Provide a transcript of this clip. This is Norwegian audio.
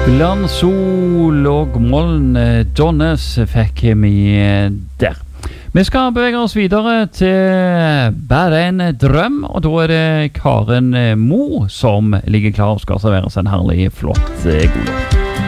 Bland sol og moln, Donnes fikk vi der. Vi skal bevege oss videre til Bare en drøm, og da det Karen Mo som ligger klar og skal serveres en herlig, flott god låt.